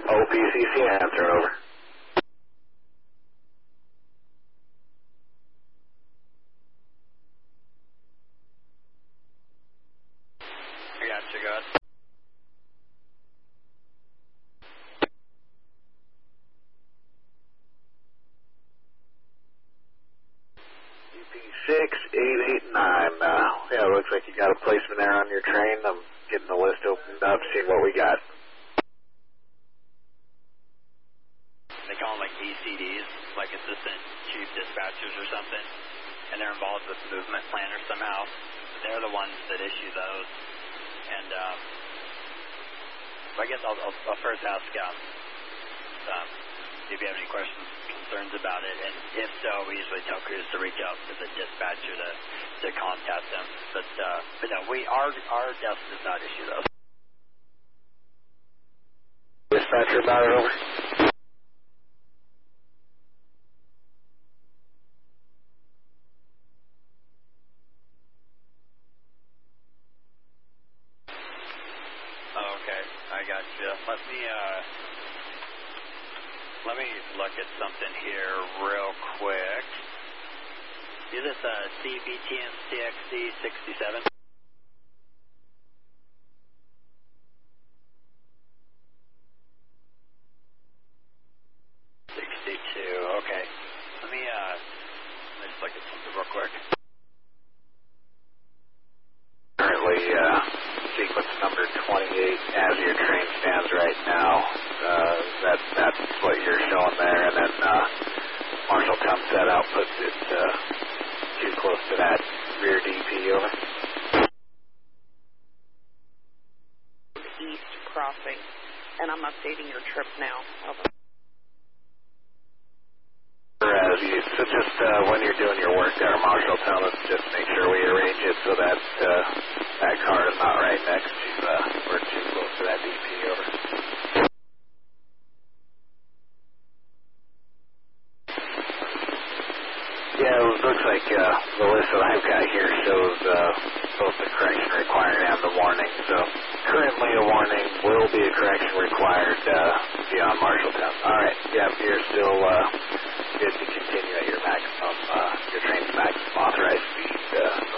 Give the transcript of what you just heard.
OPCC answer, over. I got you, go ahead. UP6889, yeah, looks like you got a placement there on your train. I'm getting the list opened up, seeing what we got. They call them like ACDs, like Assistant Chief Dispatchers or something, and they're involved with movement planners somehow. They're the ones that issue those. And I guess I'll first ask if you have any questions, concerns about it, and if so, we usually tell crews to reach out to the dispatcher to contact them. But no, our desk does not issue those. Dispatcher about it, over. Okay, I got you. Let me look at something here real quick. Is this a CBTN CXC 67? 62, okay. Let me just look at something real quick. Currently, sequence number 28 as your train stands right now. That's what you're showing there, and then Marshall comes that out, puts it too close to that rear DP, over. East crossing, and I'm updating your trip now. Over. So just when you're doing your work there, Marshall, tell us just make sure we arrange it so that that car is not right next to or too close to that DP, over. Yeah, it looks like the list that I've got here shows both the correction required and the warning. So currently a warning, will be a correction required beyond Marshalltown. All right, yeah, you're still